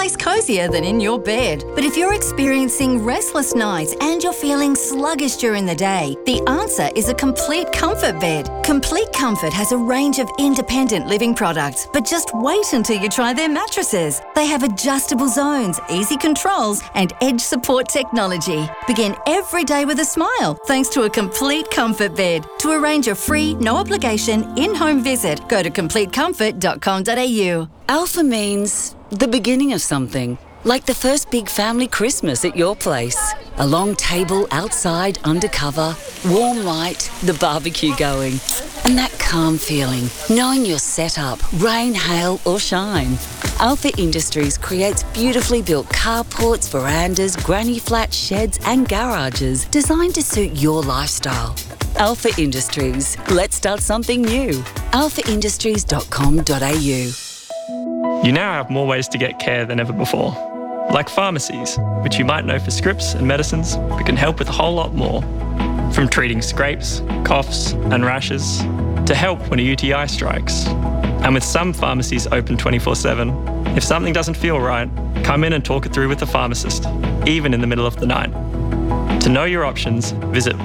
place cozier than in your bed. But if you're experiencing restless nights and you're feeling sluggish during the day, the answer is a Complete Comfort bed. Complete Comfort has a range of independent living products, but just wait until you try their mattresses. They have adjustable zones, easy controls, and edge support technology. Begin every day with a smile thanks to a Complete Comfort bed. To arrange a free, no obligation, in-home visit, go to completecomfort.com.au. Alpha means the beginning of something, like the first big family Christmas at your place. A long table outside under cover, warm light, the barbecue going, and that calm feeling, knowing you're set up, rain, hail or shine. Alpha Industries creates beautifully built carports, verandas, granny flats, sheds and garages designed to suit your lifestyle. Alpha Industries. Let's start something new. alphaindustries.com.au. You now have more ways to get care than ever before, like pharmacies, which you might know for scripts and medicines, but can help with a whole lot more. From treating scrapes, coughs and rashes, to help when a UTI strikes. And with some pharmacies open 24/7, if something doesn't feel right, come in and talk it through with the pharmacist, even in the middle of the night. To know your options, visit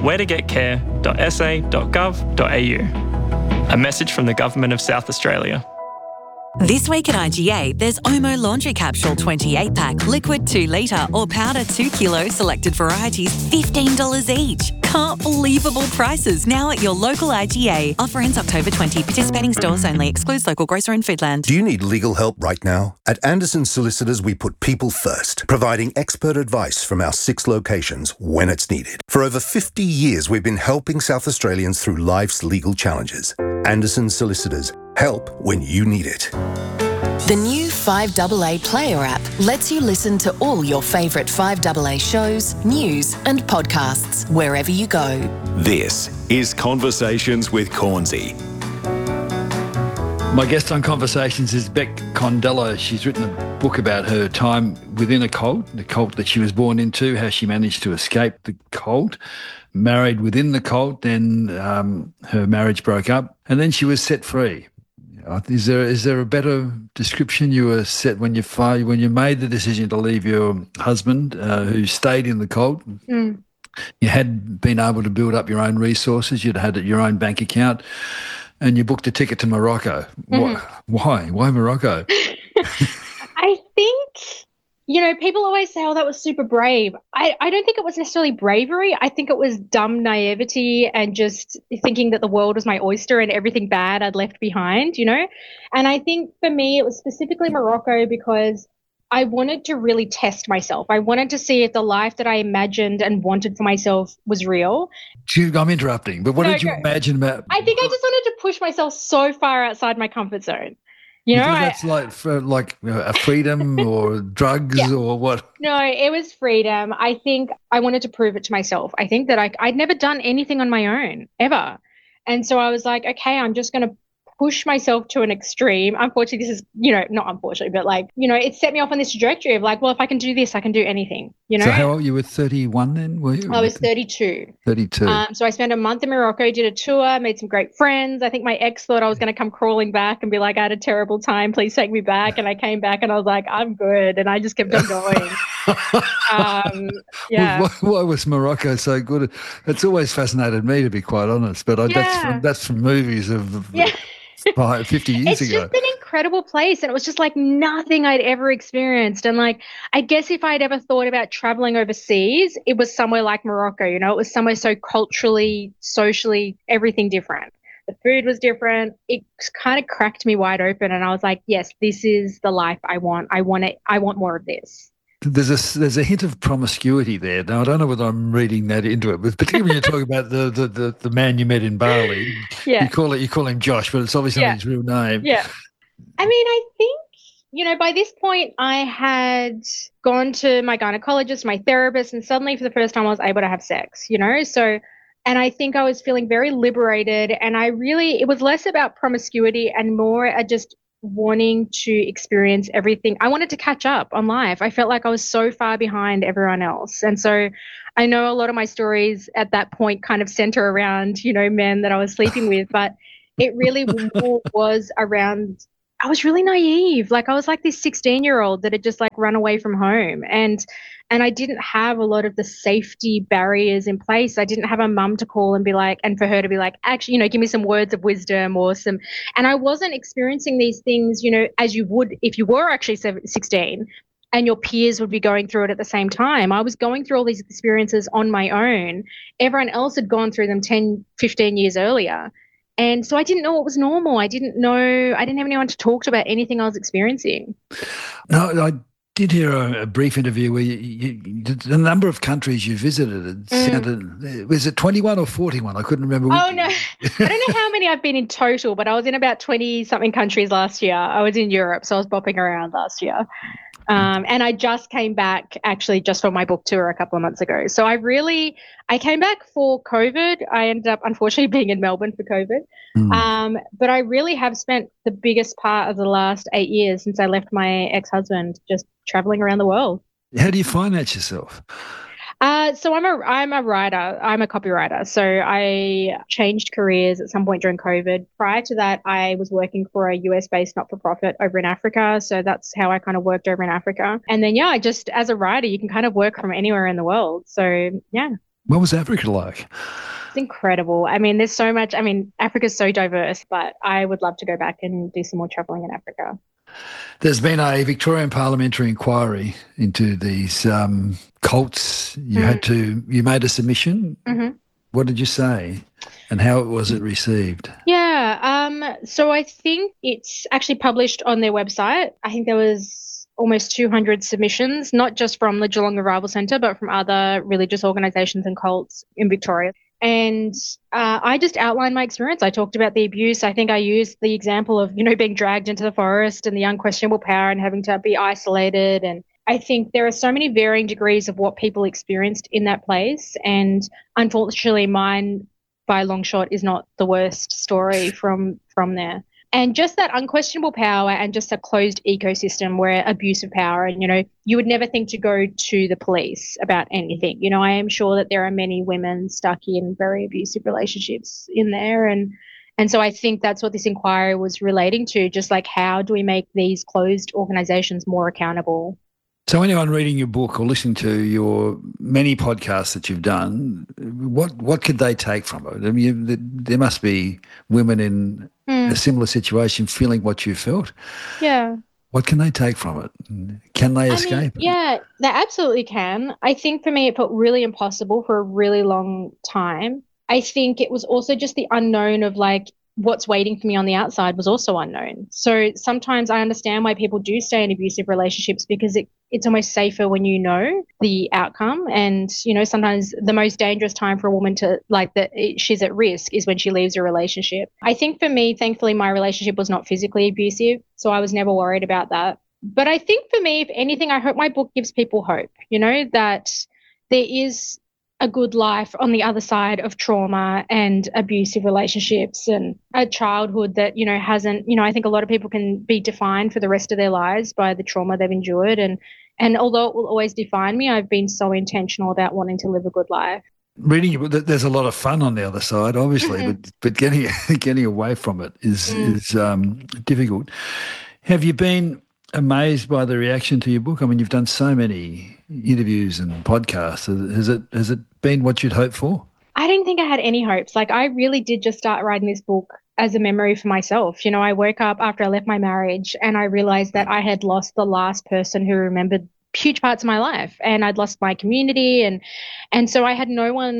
wheretogetcare.sa.gov.au. A message from the Government of South Australia. This week at IGA, there's Omo Laundry Capsule 28-pack, liquid 2 litre or powder 2 kilo, selected varieties, $15 each. Can't believable prices now at your local IGA. Offer ends October 20. Participating stores only. Excludes local grocer and Foodland. Do you need legal help right now? At Anderson Solicitors, we put people first, providing expert advice from our 6 locations when it's needed. For over 50 years, we've been helping South Australians through life's legal challenges. Anderson Solicitors. Help when you need it. The new 5AA Player app lets you listen to all your favourite 5AA shows, news and podcasts wherever you go. This is Conversations with Cornsey. My guest on Conversations is Bec Condello. She's written a book about her time within a cult, the cult that she was born into, how she managed to escape the cult, married within the cult, then her marriage broke up, and then she was set free. Is there a better description? You were set when you made the decision to leave your husband, who stayed in the cult. You had been able to build up your own resources. You'd had your own bank account, and you booked a ticket to Morocco. Why Morocco? I think, people always say, oh, that was super brave. I don't think it was necessarily bravery. I think it was dumb naivety and just thinking that the world was my oyster and everything bad I'd left behind, And I think for me, it was specifically Morocco because I wanted to really test myself. I wanted to see if the life that I imagined and wanted for myself was real. I'm interrupting, but what did you imagine about? I think I just wanted to push myself so far outside my comfort zone. That's like a freedom or drugs or what? No, it was freedom. I think I wanted to prove it to myself. I think that I'd never done anything on my own, ever. And so I was like, okay, I'm just going to push myself to an extreme. Unfortunately, this is, not unfortunately, but it set me off on this trajectory of well, if I can do this, I can do anything, So how old you were 31 then, were you? I was 32. 32. So I spent a month in Morocco, did a tour, made some great friends. I think my ex thought I was going to come crawling back and be like, I had a terrible time, please take me back. And I came back and I was like, I'm good. And I just kept on going. Why was Morocco so good? It's always fascinated me, to be quite honest, but that's from movies of 50 years ago. It's just an incredible place, and it was just like nothing I'd ever experienced. And I guess if I'd ever thought about traveling overseas, it was somewhere like Morocco. It was somewhere so culturally, socially, everything different. The food was different. It kind of cracked me wide open, and I was like, yes, this is the life I want. I want it. I want more of this. There's a hint of promiscuity there. Now, I don't know whether I'm reading that into it, but particularly when you're talking about the man you met in Bali. You call him Josh, but it's obviously not his real name. Yeah. I mean, I think, by this point I had gone to my gynecologist, my therapist, and suddenly for the first time I was able to have sex, So, and I think I was feeling very liberated, and it was less about promiscuity and more just wanting to experience everything. I wanted to catch up on life. I felt like I was so far behind everyone else. And so I know a lot of my stories at that point kind of center around, men that I was sleeping with, but it really was around I was really naive. Like I was like this 16-year-old that had just like run away from home, and I didn't have a lot of the safety barriers in place. I didn't have a mum to call and be like, and for her to be like, actually, give me some words of wisdom or some, and I wasn't experiencing these things, as you would if you were actually 16 and your peers would be going through it at the same time. I was going through all these experiences on my own. Everyone else had gone through them 10, 15 years earlier. And so I didn't know what was normal. I didn't have anyone to talk to about anything I was experiencing. No, I did hear a brief interview where the number of countries you visited, it sounded, was it 21 or 41? I couldn't remember. Oh, no. I don't know how many I've been in total, but I was in about 20-something countries last year. I was in Europe, so I was bopping around last year. And I just came back actually just for my book tour a couple of months ago. So I came back for COVID. I ended up unfortunately being in Melbourne for COVID. But I really have spent the biggest part of the last 8 years since I left my ex-husband just traveling around the world. How do you finance yourself? So I'm a writer. I'm a copywriter. So I changed careers at some point during COVID. Prior to that, I was working for a US-based not-for-profit over in Africa. So that's how I kind of worked over in Africa. And then, I just, as a writer, you can kind of work from anywhere in the world. So, yeah. What was Africa like? It's incredible. I mean, there's so much. I mean, Africa's so diverse, but I would love to go back and do some more traveling in Africa. There's been a Victorian parliamentary inquiry into these cults. You made a submission. Mm-hmm. What did you say, and how was it received? Yeah. So I think it's actually published on their website. I think there was almost 200 submissions, not just from the Geelong Revival Centre, but from other religious organisations and cults in Victoria. And I just outlined my experience. I talked about the abuse. I think I used the example of, being dragged into the forest and the unquestionable power and having to be isolated. And I think there are so many varying degrees of what people experienced in that place. And unfortunately, mine, by a long shot, is not the worst story from there. And just that unquestionable power and just a closed ecosystem where abuse of power and, you would never think to go to the police about anything. I am sure that there are many women stuck in very abusive relationships in there. And so I think that's what this inquiry was relating to, just like how do we make these closed organisations more accountable? So anyone reading your book or listening to your many podcasts that you've done, what could they take from it? I mean, there must be women in a similar situation feeling what you felt. Yeah. What can they take from it? Can they escape? Yeah, they absolutely can. I think for me it felt really impossible for a really long time. I think it was also just the unknown of what's waiting for me on the outside was also unknown. So sometimes I understand why people do stay in abusive relationships because it's almost safer when you know the outcome. And, sometimes the most dangerous time for a woman to that she's at risk is when she leaves a relationship. I think for me, thankfully, my relationship was not physically abusive, so I was never worried about that. But I think for me, if anything, I hope my book gives people hope, that there is a good life on the other side of trauma and abusive relationships and a childhood that, hasn't, I think a lot of people can be defined for the rest of their lives by the trauma they've endured. And although it will always define me, I've been so intentional about wanting to live a good life. Reading your book, there's a lot of fun on the other side, obviously, but getting away from it is difficult. Have you been amazed by the reaction to your book? I mean, you've done so many interviews and podcasts. Has it been what you'd hoped for? I didn't think I had any hopes. I really did just start writing this book as a memory for myself. I woke up after I left my marriage and I realized that I had lost the last person who remembered huge parts of my life, and I'd lost my community, and so I had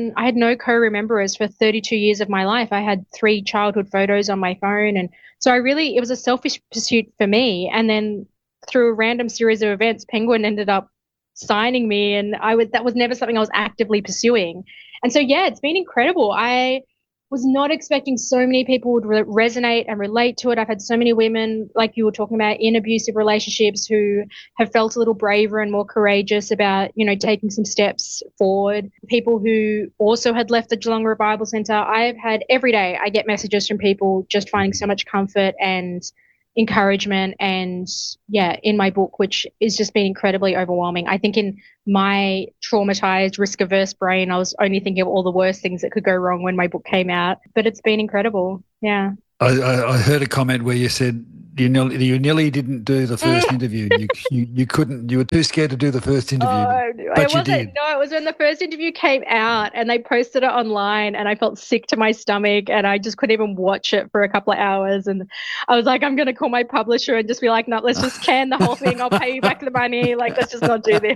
no co-rememberers for 32 years of my life. I had 3 childhood photos on my phone, and so it was a selfish pursuit for me. And then through a random series of events, Penguin ended up signing me, and that was never something I was actively pursuing. And so, yeah, it's been incredible. I was not expecting so many people would resonate and relate to it. I've had so many women, like you were talking about, in abusive relationships who have felt a little braver and more courageous about, taking some steps forward. People who also had left the Geelong Revival Centre. I've had every day I get messages from people just finding so much comfort and encouragement and in my book, which has just been incredibly overwhelming. I think in my traumatized, risk-averse brain, I was only thinking of all the worst things that could go wrong when my book came out, but it's been incredible. Yeah. I heard a comment where you said You nearly didn't do the first interview. You couldn't. You were too scared to do the first interview, but you did. No, it was when the first interview came out and they posted it online, and I felt sick to my stomach, and I just couldn't even watch it for a couple of hours. And I was like, I'm going to call my publisher and just be like, no, let's just can the whole thing. I'll pay you back the money. Like, let's just not do this.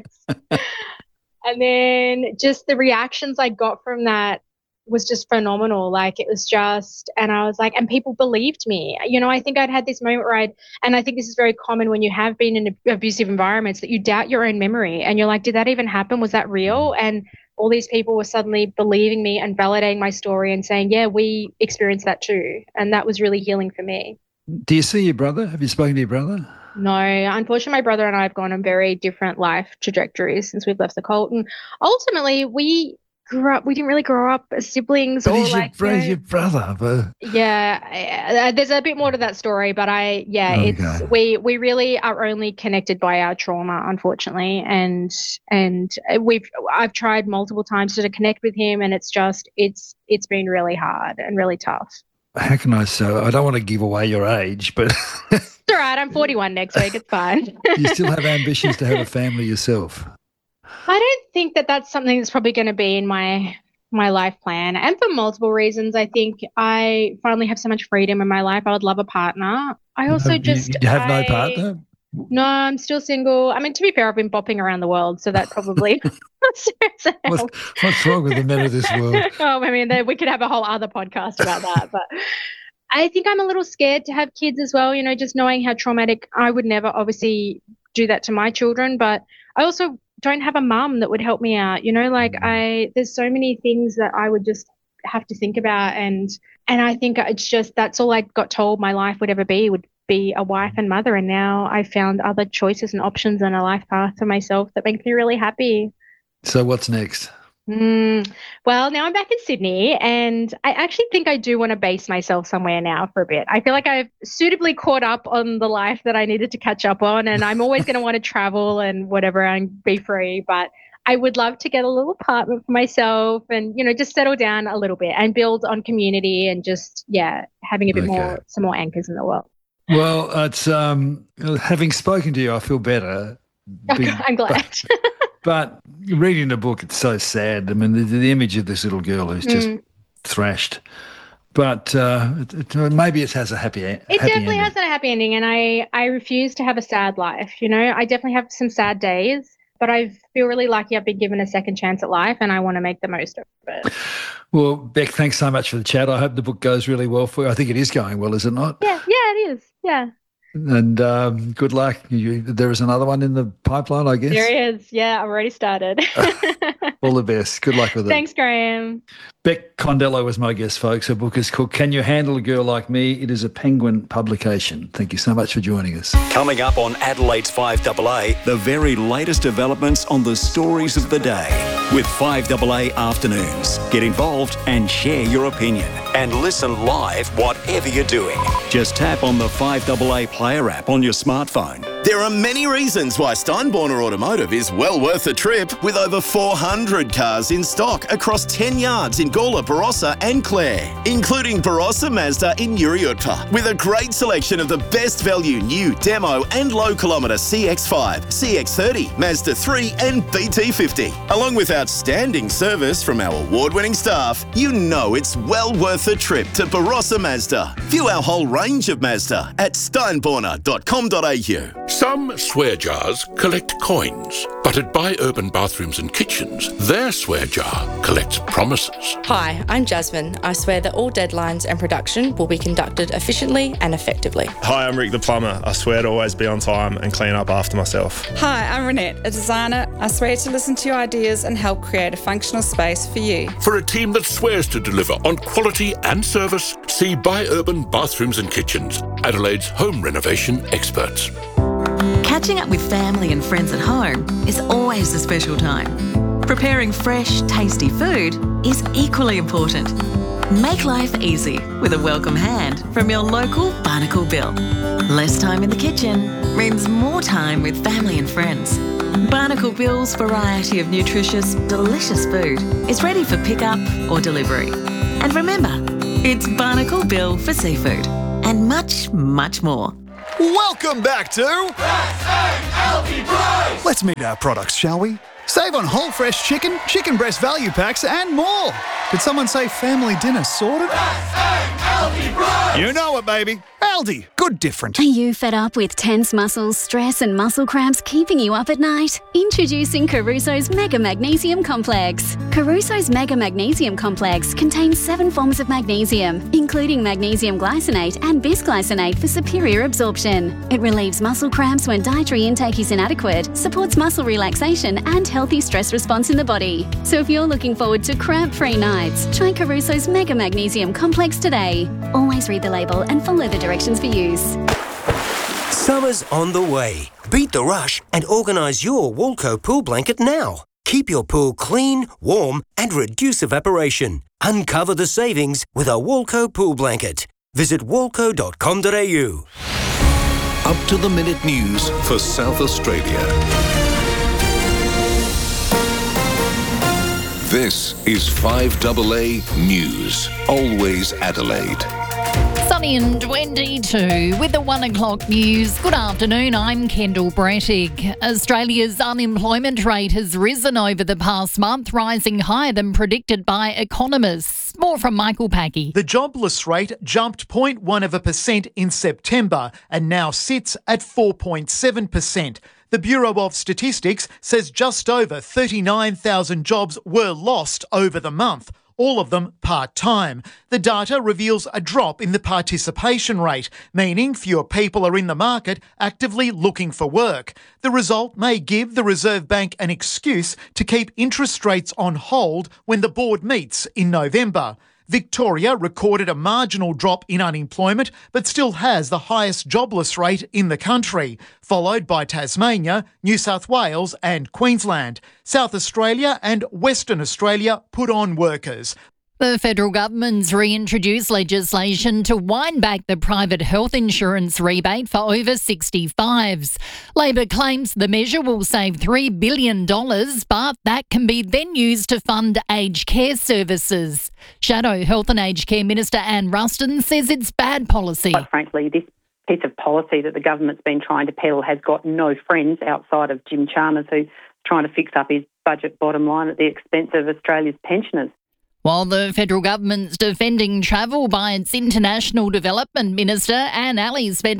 And then just the reactions I got from that was just phenomenal. Like, it was just, and I was like, and people believed me. You know, I think I'd had this moment where and I think this is very common when you have been in abusive environments, that you doubt your own memory and you're like, did that even happen? Was that real? And all these people were suddenly believing me and validating my story and saying, yeah, we experienced that too. And that was really healing for me. Do you see your brother? Have you spoken to your brother? No, unfortunately, my brother and I have gone on very different life trajectories since we've left the cult. And ultimately, we didn't really grow up as siblings. But he's your brother. But... Yeah, there's a bit more to that story, but we really are only connected by our trauma, unfortunately, and I've tried multiple times to connect with him, and it's been really hard and really tough. How can I say? I don't want to give away your age, but it's all right. I'm 41 next week. It's fine. You still have ambitions to have a family yourself? I don't think that that's something that's probably going to be in my life plan, and for multiple reasons. I think I finally have so much freedom in my life. I would love a partner. I also you have no partner? No, I'm still single. I mean, to be fair, I've been bopping around the world, so that probably What's wrong with the men of this world? Oh, I mean, we could have a whole other podcast about that, but I think I'm a little scared to have kids as well, you know, just knowing how traumatic. I would never obviously do that to my children, but I also don't have a mum that would help me out, you know, like there's so many things that I would just have to think about, and I think it's just, that's all I got told my life would ever be, would be a wife and mother, and now I've found other choices and options and a life path for myself that makes me really happy. So what's next? Well, now I'm back in Sydney, and I actually think I do want to base myself somewhere now for a bit. I feel like I've suitably caught up on the life that I needed to catch up on, and I'm always going to want to travel and whatever and be free, but I would love to get a little apartment for myself and, you know, just settle down a little bit and build on community and just, having a bit more, some more anchors in the world. Well, it's having spoken to you, I feel better. I'm glad. But reading the book, it's so sad. I mean, the image of this little girl who's just thrashed. But maybe it has a happy ending. It definitely has a happy ending, and I refuse to have a sad life. You know, I definitely have some sad days, but I feel really lucky I've been given a second chance at life, and I want to make the most of it. Well, Beck, thanks so much for the chat. I hope the book goes really well for you. I think it is going well, is it not? Yeah, it is. Yeah. And good luck. There is another one in the pipeline, I guess. There is. Yeah, I've already started. All the best. Good luck with it. Thanks, Graham. Beck Condello was my guest, folks. Her book is called Can You Handle a Girl Like Me? It is a Penguin publication. Thank you so much for joining us. Coming up on Adelaide's 5AA, the very latest developments on the stories of the day with 5AA Afternoons. Get involved and share your opinion. And listen live whatever you're doing. Just tap on the 5AA Player app on your smartphone. There are many reasons why Steinborner Automotive is well worth a trip, with over 400 cars in stock across 10 yards in Gawler, Barossa and Clare, including Barossa Mazda in Uriutpa, with a great selection of the best value new demo and low kilometre CX-5, CX-30, Mazda 3 and BT50. Along with outstanding service from our award-winning staff, you know it's well worth a trip to Barossa Mazda. View our whole range of Mazda at steinborner.com.au. Some swear jars collect coins, but at Buy Urban Bathrooms and Kitchens, their swear jar collects promises. Hi, I'm Jasmine. I swear that all deadlines and production will be conducted efficiently and effectively. Hi, I'm Rick the Plumber. I swear to always be on time and clean up after myself. Hi, I'm Renette, a designer. I swear to listen to your ideas and help create a functional space for you. For a team that swears to deliver on quality and service, see Buy Urban Bathrooms and Kitchens, Adelaide's home renovation experts. Catching up with family and friends at home is always a special time. Preparing fresh, tasty food is equally important. Make life easy with a welcome hand from your local Barnacle Bill. Less time in the kitchen means more time with family and friends. Barnacle Bill's variety of nutritious, delicious food is ready for pickup or delivery. And remember, it's Barnacle Bill for seafood and much, much more. Welcome back to S.A.L.T. Price! Let's meet our products, shall we? Save on whole fresh chicken, chicken breast value packs and more. Did someone say family dinner sorted? S.A.L.T. Price! You know it, baby. Aldi, good different. Are you fed up with tense muscles, stress and muscle cramps keeping you up at night? Introducing Caruso's Mega Magnesium Complex. Caruso's Mega Magnesium Complex contains 7 forms of magnesium, including magnesium glycinate and bisglycinate for superior absorption. It relieves muscle cramps when dietary intake is inadequate, supports muscle relaxation and healthy stress response in the body. So if you're looking forward to cramp-free nights, try Caruso's Mega Magnesium Complex today. Always read the label and follow the directions for use. Summer's on the way. Beat the rush and organise your Walco pool blanket now. Keep your pool clean, warm and reduce evaporation. Uncover the savings with a Walco pool blanket. Visit walco.com.au. Up-to-the-minute news for South Australia. This is 5AA News. Always Adelaide. Sunny and 22 with the 1 o'clock news. Good afternoon, I'm Kendall Brettig. Australia's unemployment rate has risen over the past month, rising higher than predicted by economists. More from Michael Packy. The jobless rate jumped 0.1% in September and now sits at 4.7%. The Bureau of Statistics says just over 39,000 jobs were lost over the month, all of them part-time. The data reveals a drop in the participation rate, meaning fewer people are in the market actively looking for work. The result may give the Reserve Bank an excuse to keep interest rates on hold when the board meets in November. Victoria recorded a marginal drop in unemployment but still has the highest jobless rate in the country, followed by Tasmania, New South Wales and Queensland. South Australia and Western Australia put on workers. The federal government's reintroduced legislation to wind back the private health insurance rebate for over 65s. Labor claims the measure will save $3 billion, but that can be then used to fund aged care services. Shadow Health and Aged Care Minister Anne Ruston says it's bad policy. Quite frankly, this piece of policy that the government's been trying to peddle has got no friends outside of Jim Chalmers, who's trying to fix up his budget bottom line at the expense of Australia's pensioners. While the federal government's defending travel by its International Development Minister, Anne Alley spent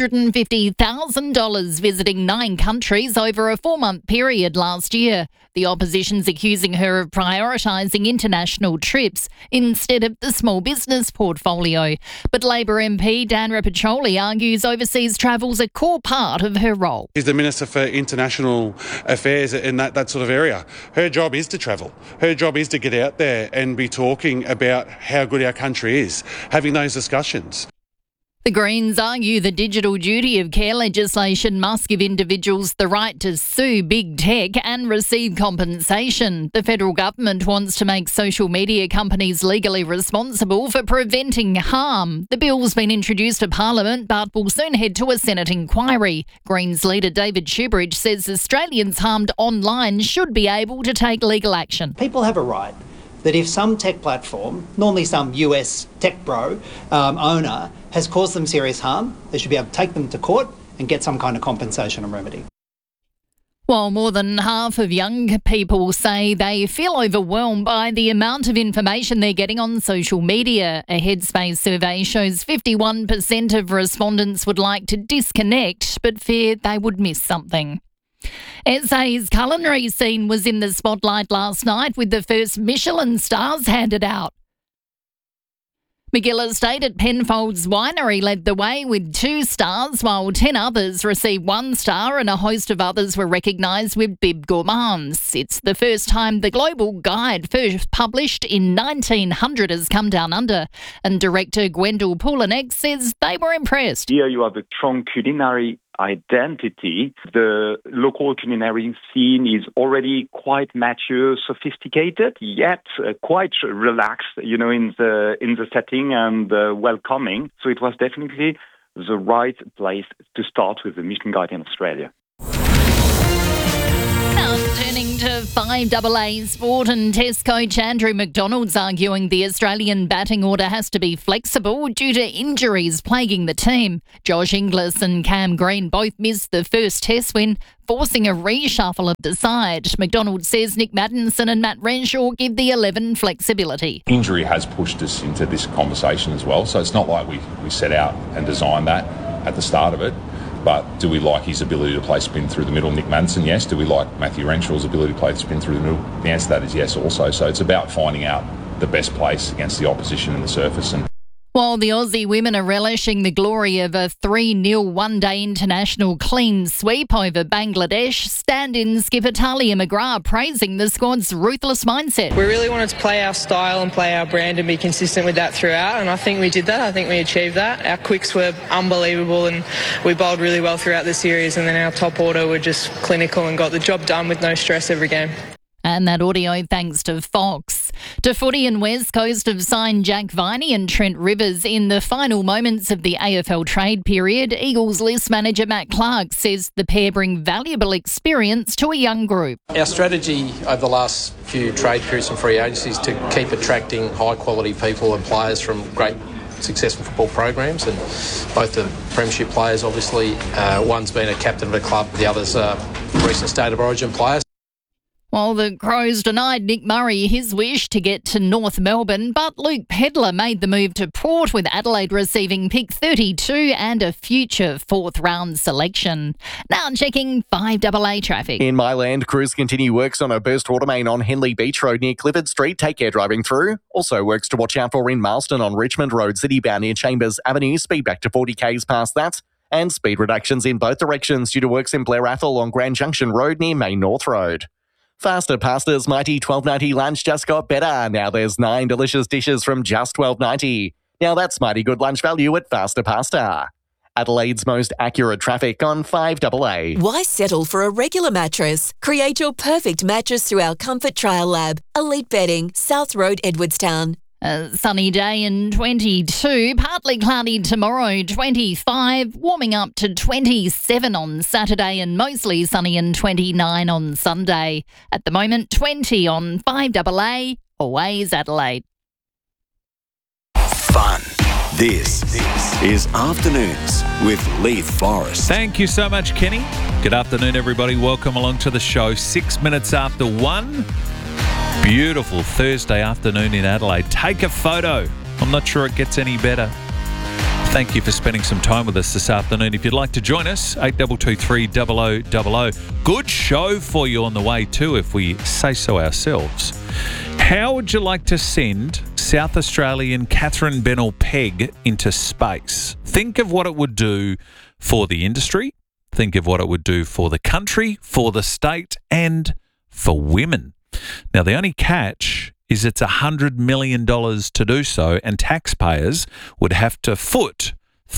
$150,000 visiting 9 countries over a 4-month period last year. The opposition's accusing her of prioritising international trips instead of the small business portfolio. But Labor MP Dan Rapaccioli argues overseas travel's a core part of her role. She's the Minister for International Affairs in that sort of area. Her job is to travel. Her job is to get out there and be talking about how good our country is, having those discussions. The Greens argue the digital duty of care legislation must give individuals the right to sue big tech and receive compensation. The federal government wants to make social media companies legally responsible for preventing harm. The bill's been introduced to Parliament but will soon head to a Senate inquiry. Greens leader David Shoebridge says Australians harmed online should be able to take legal action. People have a right that if some tech platform, normally some US tech bro owner, has caused them serious harm, they should be able to take them to court and get some kind of compensation and remedy. While more than half of young people say they feel overwhelmed by the amount of information they're getting on social media, a Headspace survey shows 51% of respondents would like to disconnect but fear they would miss something. SA's culinary scene was in the spotlight last night with the first Michelin stars handed out. McGill Estate at Penfolds Winery led the way with 2 stars, while 10 others received 1 star and a host of others were recognised with bib gourmands. It's the first time the global guide, first published in 1900, has come down under, and director Gwendal Poulenek says they were impressed. Here you have a strong culinary identity. The local culinary scene is already quite mature, sophisticated, yet quite relaxed, in the setting and welcoming. So it was definitely the right place to start with the Michelin Guide in Australia. Now turning to 5AA Sport, and Test coach Andrew McDonald's arguing the Australian batting order has to be flexible due to injuries plaguing the team. Josh Inglis and Cam Green both missed the first Test win, forcing a reshuffle of the side. McDonald says Nick Maddinson and Matt Renshaw give the 11 flexibility. Injury has pushed us into this conversation as well, so it's not like we set out and designed that at the start of it. But do we like his ability to play spin through the middle? Nick Maddinson, yes. Do we like Matthew Renshaw's ability to play spin through the middle? The answer to that is yes also. So it's about finding out the best place against the opposition in the surface. And while the Aussie women are relishing the glory of a 3-0 one-day international clean sweep over Bangladesh, stand-in skipper Talia McGrath praising the squad's ruthless mindset. We really wanted to play our style and play our brand and be consistent with that throughout, and I think we did that. I think we achieved that. Our quicks were unbelievable and we bowled really well throughout the series, and then our top order were just clinical and got the job done with no stress every game. And that audio thanks to Fox. To footy, and West Coast have signed Jack Viney and Trent Rivers in the final moments of the AFL trade period. Eagles list manager Matt Clark says the pair bring valuable experience to a young group. Our strategy over the last few trade periods and free agencies to keep attracting high-quality people and players from great successful football programs, and both the premiership players, obviously, one's been a captain of a club, the other's a recent State of Origin player. While the Crows denied Nick Murray his wish to get to North Melbourne, but Luke Pedlar made the move to Port, with Adelaide receiving pick 32 and a future fourth-round selection. Now checking 5AA traffic. In Myland, crews continue works on a burst water main on Henley Beach Road near Clifford Street. Take care driving through. Also works to watch out for in Marston on Richmond Road, citybound near Chambers Avenue. Speed back to 40 k's past that. And speed reductions in both directions due to works in Blair Athol on Grand Junction Road near Main North Road. Faster Pasta's mighty $12.90 lunch just got better. Now there's 9 delicious dishes from just $12.90. Now that's mighty good lunch value at Faster Pasta. Adelaide's most accurate traffic on 5AA. Why settle for a regular mattress? Create your perfect mattress through our Comfort Trial Lab. Elite Bedding, South Road, Edwardstown. A sunny day in 22, partly cloudy tomorrow, 25, warming up to 27 on Saturday, and mostly sunny and 29 on Sunday. At the moment, 20 on 5AA, always Adelaide. Fun. This is Afternoons with Leith Forrest. Thank you so much, Kenny. Good afternoon, everybody. Welcome along to the show. 6 minutes after 1. Beautiful Thursday afternoon in Adelaide. Take a photo. I'm not sure it gets any better. Thank you for spending some time with us this afternoon. If you'd like to join us, 8223 0000. Good show for you on the way too, if we say so ourselves. How would you like to send South Australian Catherine Bennell-Pegg into space? Think of what it would do for the industry. Think of what it would do for the country, for the state, and for women. Now, the only catch is it's $100 million to do so, and taxpayers would have to foot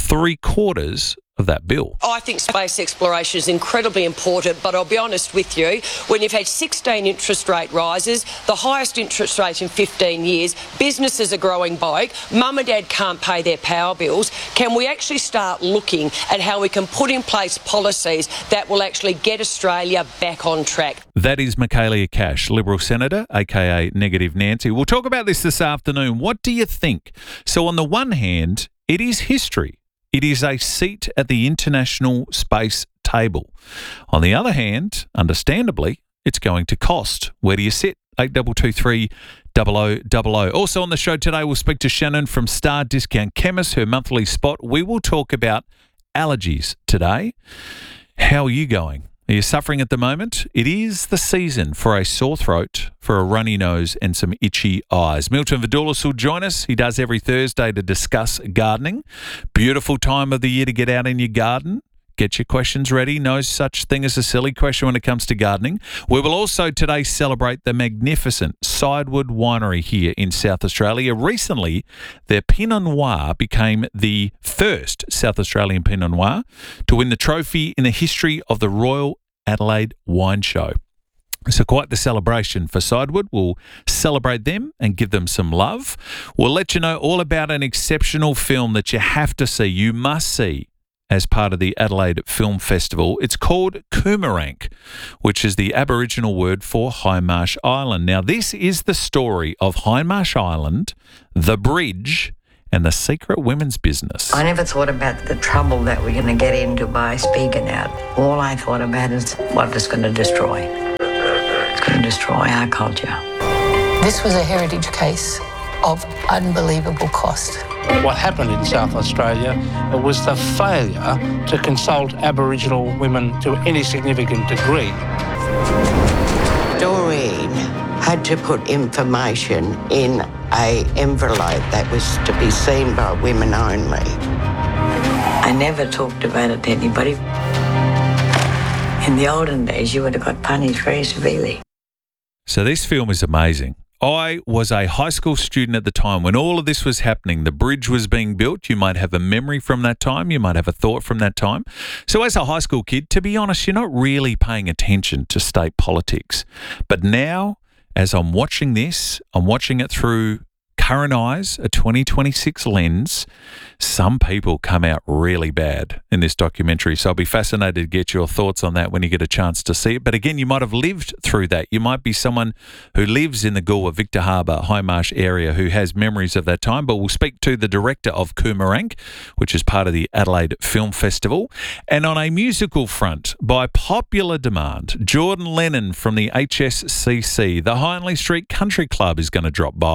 3/4 of that bill. I think space exploration is incredibly important, but I'll be honest with you, when you've had 16 interest rate rises, the highest interest rate in 15 years, businesses are growing broke, mum and dad can't pay their power bills, can we actually start looking at how we can put in place policies that will actually get Australia back on track? That is Michaelia Cash, Liberal Senator, aka Negative Nancy. We'll talk about this afternoon. What do you think? So on the one hand, it is history. It is a seat at the international space table. On the other hand, understandably, it's going to cost. Where do you sit? 8223 0000. Also on the show today, we'll speak to Shannon from Star Discount Chemist, her monthly spot. We will talk about allergies today. How are you going? Are you suffering at the moment? It is the season for a sore throat, for a runny nose and some itchy eyes. Milton Vidoulis will join us. He does every Thursday to discuss gardening. Beautiful time of the year to get out in your garden. Get your questions ready. No such thing as a silly question when it comes to gardening. We will also today celebrate the magnificent Sidewood Winery here in South Australia. Recently, their Pinot Noir became the first South Australian Pinot Noir to win the trophy in the history of the Royal Adelaide Wine Show. So quite the celebration for Sidewood. We'll celebrate them and give them some love. We'll let you know all about an exceptional film that you have to see, you must see, as part of the Adelaide Film Festival. It's called Coomerang, which is the Aboriginal word for Hindmarsh Island. Now, this is the story of Hindmarsh Island, the bridge, and the secret women's business. I never thought about the trouble that we're going to get into by speaking out. All I thought about is what it's going to destroy. It's going to destroy our culture. This was a heritage case of unbelievable cost. What happened in South Australia was the failure to consult Aboriginal women to any significant degree. Doreen had to put information in an envelope that was to be seen by women only. I never talked about it to anybody. In the olden days, you would have got punished very severely. So this film is amazing. I was a high school student at the time when all of this was happening. The bridge was being built. You might have a memory from that time. You might have a thought from that time. So as a high school kid, to be honest, you're not really paying attention to state politics. But now, as I'm watching this, I'm watching it through current eyes, a 2026 lens. Some people come out really bad in this documentary. So I'll be fascinated to get your thoughts on that when you get a chance to see it. But again, you might have lived through that. You might be someone who lives in the Goolwa, Victor Harbour, Hindmarsh area who has memories of that time. But we'll speak to the director of Coomerang, which is part of the Adelaide Film Festival. And on a musical front, by popular demand, Jordan Lennon from the HSCC, the Hindley Street Country Club, is going to drop by.